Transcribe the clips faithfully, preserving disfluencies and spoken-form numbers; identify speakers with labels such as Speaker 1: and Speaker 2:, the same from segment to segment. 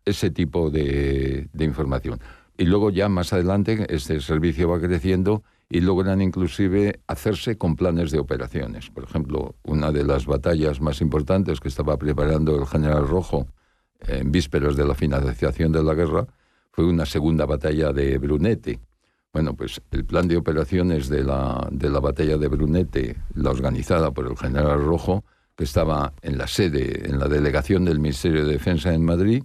Speaker 1: ese tipo de, de información. Y luego ya más adelante este servicio va creciendo y logran inclusive hacerse con planes de operaciones. Por ejemplo, una de las batallas más importantes que estaba preparando el general Rojo en vísperas de la finalización de la guerra fue una segunda batalla de Brunete. Bueno, pues el plan de operaciones de la, de la batalla de Brunete, la organizada por el general Rojo, que estaba en la sede, en la delegación del Ministerio de Defensa en Madrid,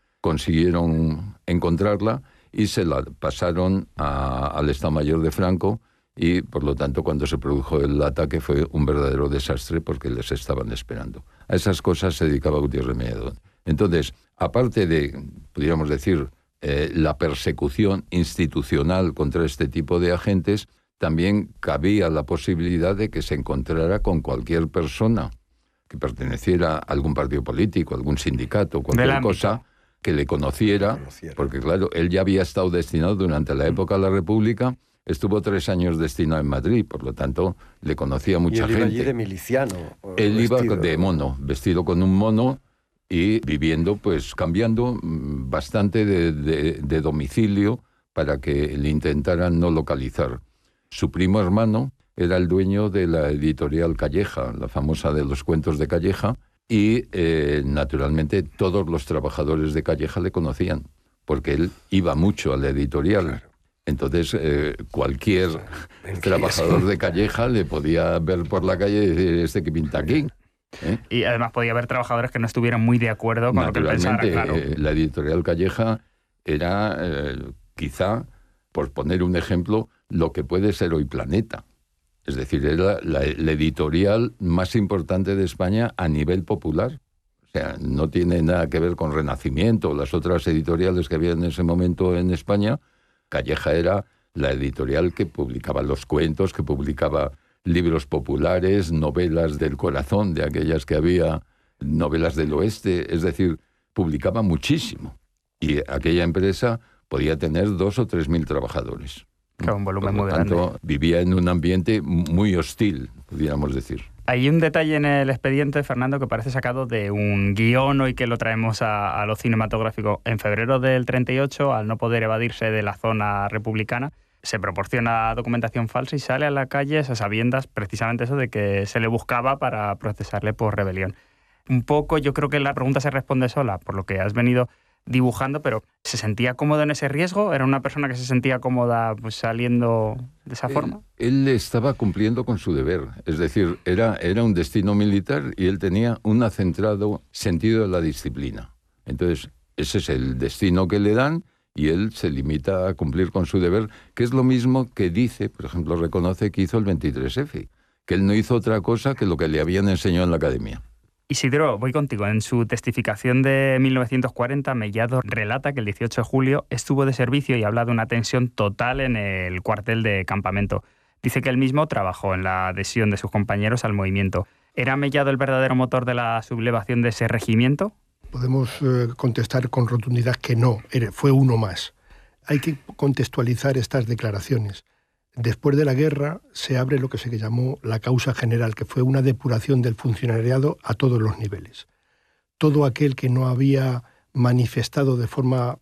Speaker 1: consiguieron encontrarla y se la pasaron a, al Estado Mayor de Franco y, por lo tanto, cuando se produjo el ataque fue un verdadero desastre porque les estaban esperando. A esas cosas se dedicaba Gutiérrez Mellado. Entonces, aparte de, pudiéramos decir, eh, la persecución institucional contra este tipo de agentes, también cabía la posibilidad de que se encontrara con cualquier persona que perteneciera a algún partido político, algún sindicato, cualquier cosa, que le conociera, porque claro, él ya había estado destinado durante la época de la República, estuvo tres años destinado en Madrid, por lo tanto, le conocía mucha
Speaker 2: y él
Speaker 1: gente.
Speaker 2: Iba allí de miliciano.
Speaker 1: Él
Speaker 2: vestido,
Speaker 1: iba de mono, vestido con un mono y viviendo, pues cambiando bastante de, de, de domicilio para que le intentaran no localizar. Su primo hermano era el dueño de la editorial Calleja, la famosa de los cuentos de Calleja, y eh, naturalmente todos los trabajadores de Calleja le conocían, porque él iba mucho a la editorial. Claro. Entonces eh, cualquier trabajador de Calleja le podía ver por la calle y decir, ¿este qué pinta aquí? ¿Eh?
Speaker 3: Y además podía haber trabajadores que no estuvieran muy de acuerdo con lo que él pensara, claro.
Speaker 1: Eh, la editorial Calleja era eh, quizá, por poner un ejemplo, lo que puede ser hoy Planeta. Es decir, era la, la editorial más importante de España a nivel popular. O sea, no tiene nada que ver con Renacimiento o las otras editoriales que había en ese momento en España. Calleja era la editorial que publicaba los cuentos, que publicaba libros populares, novelas del corazón, de aquellas que había, novelas del oeste. Es decir, publicaba muchísimo. Y aquella empresa podía tener dos o tres mil trabajadores.
Speaker 3: Claro, un volumen
Speaker 1: muy grande. Por lo tanto, vivía en un ambiente muy hostil, pudiéramos decir.
Speaker 3: Hay un detalle en el expediente, Fernando, que parece sacado de un guión hoy que lo traemos a, a lo cinematográfico. En febrero del treinta y ocho, al no poder evadirse de la zona republicana, se proporciona documentación falsa y sale a la calle a sabiendas precisamente eso de que se le buscaba para procesarle por rebelión. Un poco, yo creo que la pregunta se responde sola, por lo que has venido dibujando, pero ¿se sentía cómodo en ese riesgo? ¿Era una persona que se sentía cómoda pues, saliendo de esa forma?
Speaker 1: Él, él estaba cumpliendo con su deber, es decir, era, era un destino militar y él tenía un acentrado sentido de la disciplina. Entonces, ese es el destino que le dan y él se limita a cumplir con su deber, que es lo mismo que dice, por ejemplo, reconoce que hizo el veintitrés efe, que él no hizo otra cosa que lo que le habían enseñado en la academia.
Speaker 3: Isidro, voy contigo. En su testificación de mil novecientos cuarenta, Mellado relata que el dieciocho de julio estuvo de servicio y habla de una tensión total en el cuartel de campamento. Dice que él mismo trabajó en la adhesión de sus compañeros al movimiento. ¿Era Mellado el verdadero motor de la sublevación de ese regimiento?
Speaker 4: Podemos eh, contestar con rotundidad que no, fue uno más. Hay que contextualizar estas declaraciones. Después de la guerra se abre lo que se llamó la causa general, que fue una depuración del funcionariado a todos los niveles. Todo aquel que no había manifestado de forma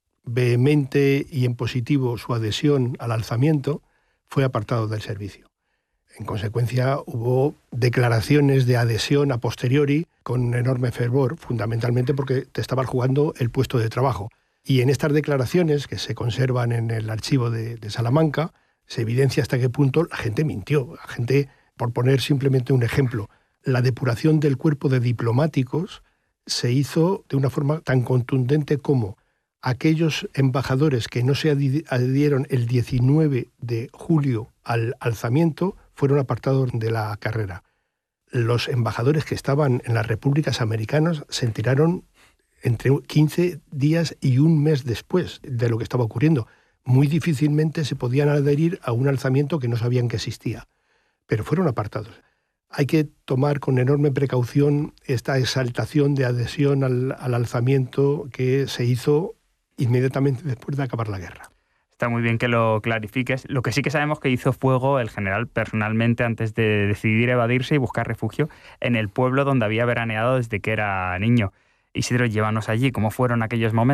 Speaker 4: vehemente y en positivo su adhesión al alzamiento fue apartado del servicio. En consecuencia, hubo declaraciones de adhesión a posteriori con enorme fervor, fundamentalmente porque te estaban jugando el puesto de trabajo. Y en estas declaraciones, que se conservan en el archivo de, de Salamanca, se evidencia hasta qué punto la gente mintió. La gente, por poner simplemente un ejemplo, la depuración del cuerpo de diplomáticos se hizo de una forma tan contundente como aquellos embajadores que no se adhirieron el diecinueve de julio al alzamiento fueron apartados de la carrera. Los embajadores que estaban en las repúblicas americanas se enteraron entre quince días y un mes después de lo que estaba ocurriendo. Muy difícilmente se podían adherir a un alzamiento que no sabían que existía, pero fueron apartados. Hay que tomar con enorme precaución esta exaltación de adhesión al, al alzamiento que se hizo inmediatamente después de acabar la guerra.
Speaker 3: Está muy bien que lo clarifiques. Lo que sí que sabemos que hizo fuego el general personalmente antes de decidir evadirse y buscar refugio en el pueblo donde había veraneado desde que era niño. Isidro, llévanos allí. ¿Cómo fueron aquellos momentos?